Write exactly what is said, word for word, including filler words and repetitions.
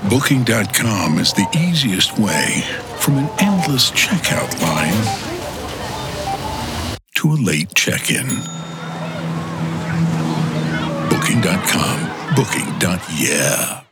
Booking dot com is the easiest way from an endless checkout line to a late check-in. Booking dot com. Booking. Yeah.